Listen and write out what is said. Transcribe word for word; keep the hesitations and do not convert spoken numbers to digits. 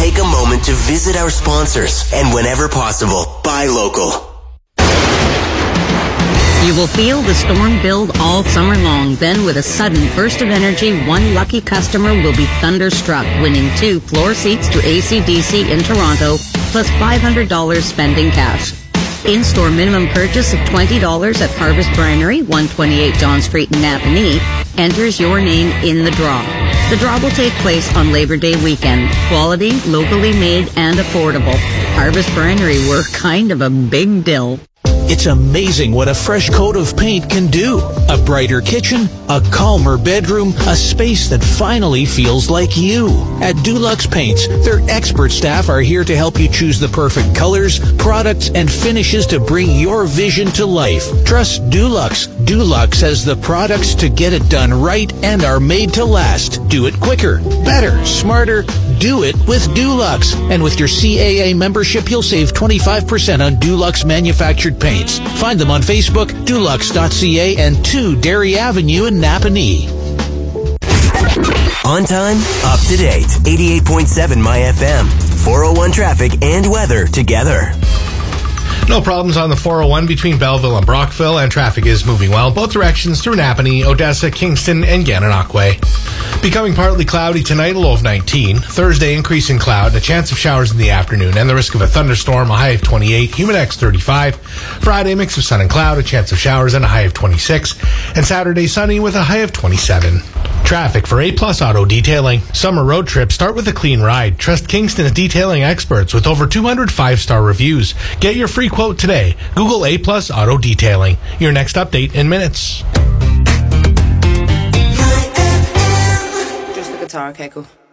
take a moment to visit our sponsors and whenever possible, buy local. You will feel the storm build all summer long. Then, with a sudden burst of energy, one lucky customer will be thunderstruck, winning two floor seats to A C D C in Toronto, plus five hundred dollars spending cash. In-store minimum purchase of twenty dollars at Harvest Brinery, one twenty-eight John Street in Napanee, enters your name in the draw. The draw will take place on Labor Day weekend. Quality, locally made, and affordable. Harvest Brinery, we're kind of a big deal. It's amazing what a fresh coat of paint can do. A brighter kitchen, a calmer bedroom, a space that finally feels like you. At Dulux Paints, their expert staff are here to help you choose the perfect colors, products, and finishes to bring your vision to life. Trust Dulux. Dulux has the products to get it done right and are made to last. Do it quicker, better, smarter. Do it with Dulux. And with your C A A membership, you'll save twenty-five percent on Dulux manufactured paints. Find them on Facebook, dulux dot c a, and two Derry Avenue in Napanee. On time, up to date. eighty-eight point seven My F M. four oh one traffic and weather together. No problems on the four oh one between Belleville and Brockville, and traffic is moving well both directions through Napanee, Odessa, Kingston, and Gananoque. Becoming partly cloudy tonight, a low of nineteen. Thursday, increase in cloud, a chance of showers in the afternoon, and the risk of a thunderstorm, a high of twenty-eight, Humidex thirty-five. Friday, mix of sun and cloud, a chance of showers, and a high of twenty-six. And Saturday, sunny with a high of twenty-seven. Traffic for A-Plus Auto Detailing. Summer road trips start with a clean ride. Trust Kingston's detailing experts with over two hundred five-star reviews. Get your free quote today. Google A-Plus Auto Detailing. Your next update in minutes. Just the guitar, okay, cool.